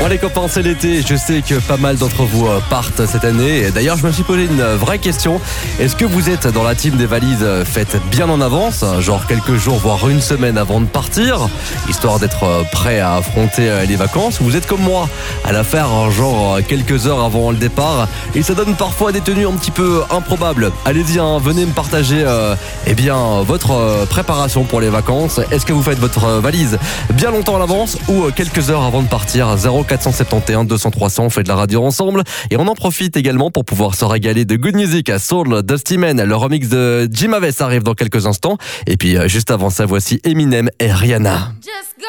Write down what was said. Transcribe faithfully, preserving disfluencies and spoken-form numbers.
Bon les copains, c'est l'été, je sais que pas mal d'entre vous euh, partent cette année. Et d'ailleurs, je me suis posé une euh, vraie question. Est-ce que vous êtes dans la team des valises euh, faites bien en avance, genre quelques jours, voire une semaine avant de partir, histoire d'être euh, prêt à affronter euh, les vacances? Ou vous êtes comme moi, à la faire euh, genre euh, quelques heures avant le départ, et ça donne parfois des tenues un petit peu improbables? Allez-y, hein, venez me partager euh, eh bien, votre euh, préparation pour les vacances. Est-ce que vous faites votre euh, valise bien longtemps à l'avance ou euh, quelques heures avant de partir? Zéro quatre cent soixante et onze deux cents trois cents, on fait de la radio ensemble et on en profite également pour pouvoir se régaler de good music à Soul, Dusty Man. Le remix de Jim Aves arrive dans quelques instants et puis euh, juste avant ça, voici Eminem et Rihanna.